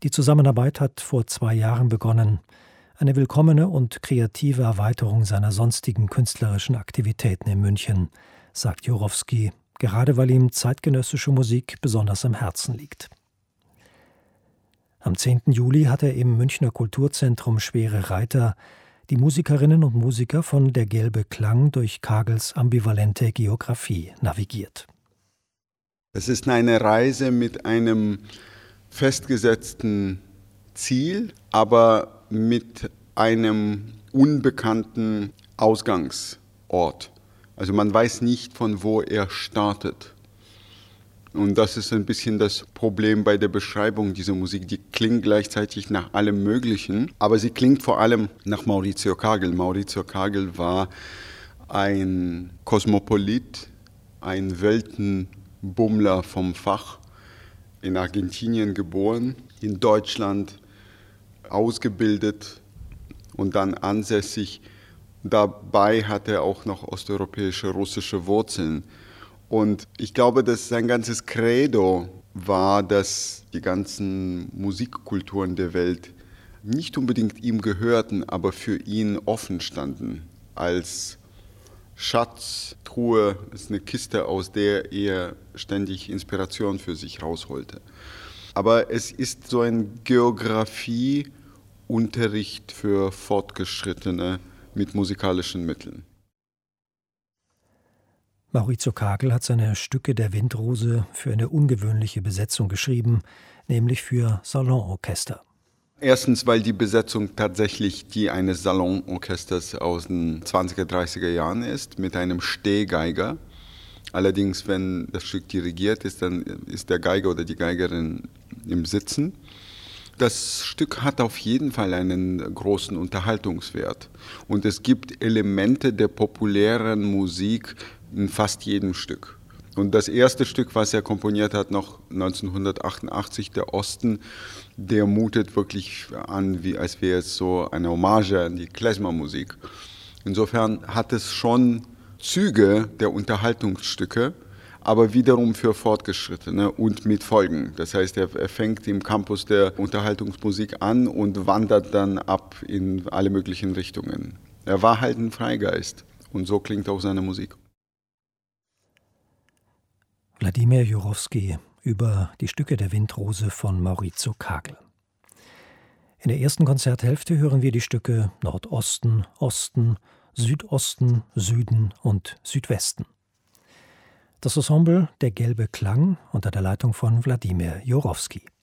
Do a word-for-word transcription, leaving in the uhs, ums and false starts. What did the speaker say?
Die Zusammenarbeit hat vor zwei Jahren begonnen. Eine willkommene und kreative Erweiterung seiner sonstigen künstlerischen Aktivitäten in München, sagt Jurowski, gerade weil ihm zeitgenössische Musik besonders am Herzen liegt. Am zehnten Juli hat er im Münchner Kulturzentrum Schwere Reiter die Musikerinnen und Musiker von Der gelbe Klang durch Kagels ambivalente Geographie navigiert. Es ist eine Reise mit einem festgesetzten Ziel, aber mit einem unbekannten Ausgangsort. Also man weiß nicht, von wo er startet. Und das ist ein bisschen das Problem bei der Beschreibung dieser Musik. Die klingt gleichzeitig nach allem Möglichen, aber sie klingt vor allem nach Maurizio Kagel. Maurizio Kagel war ein Kosmopolit, ein Weltenbummler vom Fach, in Argentinien geboren, in Deutschland ausgebildet und dann ansässig. Dabei hat er auch noch osteuropäische, russische Wurzeln. Und ich glaube, dass sein ganzes Credo war, dass die ganzen Musikkulturen der Welt nicht unbedingt ihm gehörten, aber für ihn offen standen. Als Schatztruhe, das ist eine Kiste, aus der er ständig Inspiration für sich rausholte. Aber es ist so ein Geografieunterricht für Fortgeschrittene mit musikalischen Mitteln. Maurizio Kagel hat seine Stücke der Windrose für eine ungewöhnliche Besetzung geschrieben, nämlich für Salonorchester. Erstens, weil die Besetzung tatsächlich die eines Salonorchesters aus den zwanziger, dreißiger Jahren ist, mit einem Stehgeiger. Allerdings, wenn das Stück dirigiert ist, dann ist der Geiger oder die Geigerin im Sitzen. Das Stück hat auf jeden Fall einen großen Unterhaltungswert. Und es gibt Elemente der populären Musik in fast jedem Stück. Und das erste Stück, was er komponiert hat, noch neunzehnhundertachtundachtzig, der Osten, der mutet wirklich an, wie als wäre es so eine Hommage an die Klezmer-Musik. Insofern hat es schon Züge der Unterhaltungsstücke, aber wiederum für Fortgeschrittene und mit Folgen. Das heißt, er, er fängt im Campus der Unterhaltungsmusik an und wandert dann ab in alle möglichen Richtungen. Er war halt ein Freigeist und so klingt auch seine Musik. Wladimir Jurowski über die Stücke der Windrose von Maurizio Kagel. In der ersten Konzerthälfte hören wir die Stücke Nordosten, Osten, Südosten, Süden und Südwesten. Das Ensemble Der gelbe Klang unter der Leitung von Wladimir Jurowski.